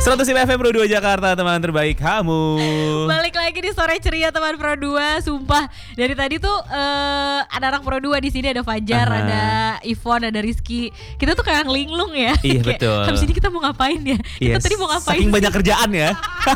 105 FM Pro 2 Jakarta, teman terbaik kamu. Balik lagi di sore ceria teman Pro 2. Sumpah dari tadi tuh ada anak Pro 2 di sini, ada Fajar, ada Ivon, ada Rizky. Kita tuh kayak linglung ya. Iya betul. Habis ini kita mau ngapain ya? Kita tadi mau ngapain? Saking banyak kerjaan ya.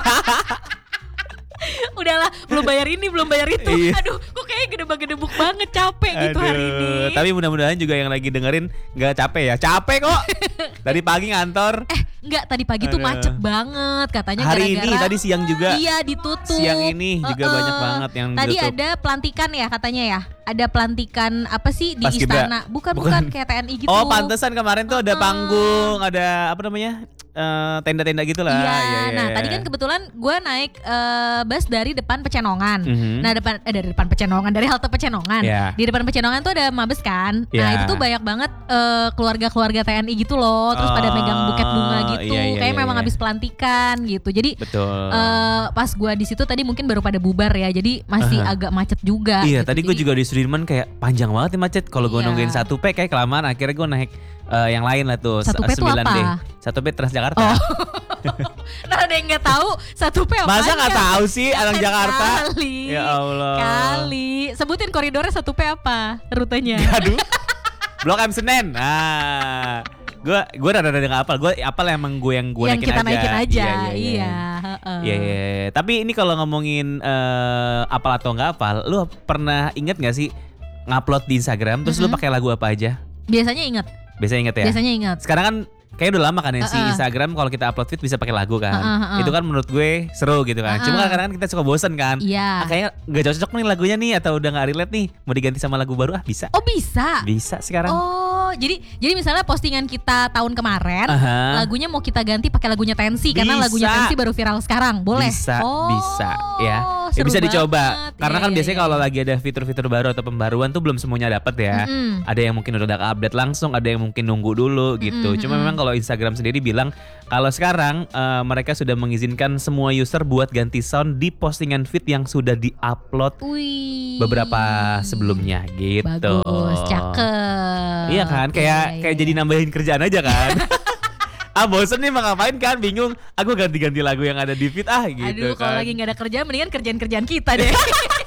Udahlah, belum bayar ini, belum bayar itu. Iya. Aduh, kok kayaknya gedebak-gedebuk banget, capek gitu hari ini. Tapi mudah-mudahan juga yang lagi dengerin gak capek ya. Capek kok. Dari pagi ngantor. Enggak, tadi pagi tuh macet banget katanya hari gara-gara. Ini tadi siang juga. Iya, ditutup. Siang ini juga banyak banget yang tadi ditutup. ada pelantikan ya katanya ya. Ada pelantikan apa sih di Paskibra. istana? Bukan kayak TNI gitu. Oh, pantesan kemarin tuh ada panggung, ada apa namanya? Tenda-tenda gitu lah. Iya, nah tadi kan kebetulan gue naik bus dari depan Pecenongan. Nah dari depan Pecenongan, dari halte Pecenongan. Di depan Pecenongan tuh ada Mabes kan. Nah itu tuh banyak banget keluarga-keluarga TNI gitu loh. Terus pada megang buket bunga gitu. Kayak memang habis pelantikan gitu. Jadi pas gue di situ tadi mungkin baru pada bubar ya. Jadi masih agak macet juga. Iya, gitu. tadi gue juga di Sudirman kayak panjang banget nih macet. Kalau gue nungguin 1P kayak kelamaan. Akhirnya gue naik yang lain lah tuh. 1P tuh apa? 1P Transjakarta. Oh. Nah ada yang gak tahu 1P apa? Masa gak tahu sih anak Jakarta? Kali. Ya Allah. Kali. Sebutin koridornya 1P apa rutenya? Aduh. Blok M Senen. Nah, gue rada-rada nggak apal. Gue apal emang gue yang kita naikin aja. Iya. Tapi ini kalau ngomongin apal atau nggak apal, lu pernah inget nggak sih ngupload di Instagram terus lu pakai lagu apa aja? Biasanya inget ya. Biasanya inget. Sekarang kan kayaknya udah lama kan ya si Instagram kalau kita upload feed bisa pakai lagu kan. Itu kan menurut gue seru gitu kan. Cuma kadang-kadang kita suka bosen kan. Iya. Kayaknya gak cocok nih lagunya nih atau udah gak relate nih. Mau diganti sama lagu baru bisa. Oh bisa? Bisa sekarang. Oh jadi misalnya postingan kita tahun kemarin lagunya mau kita ganti pakai lagunya Tensi. Karena lagunya Tensi baru viral sekarang. Boleh? Bisa ya. Ya bisa dicoba. Karena kan biasanya kalau lagi ada fitur-fitur baru atau pembaruan tuh belum semuanya dapat ya. Ada yang mungkin udah update langsung, ada yang mungkin nunggu dulu gitu. Cuma memang kalau Instagram sendiri bilang kalau sekarang mereka sudah mengizinkan semua user buat ganti sound di postingan feed yang sudah di-upload beberapa sebelumnya gitu. Bagus, cakep. Iya kan, kayak jadi nambahin kerjaan aja kan. Bosen nih mau ngapain kan, bingung. Aku ganti-ganti lagu yang ada di feed gitu. Aduh, kan. kalau lagi gak ada kerjaan mendingan kerjaan-kerjaan kita deh.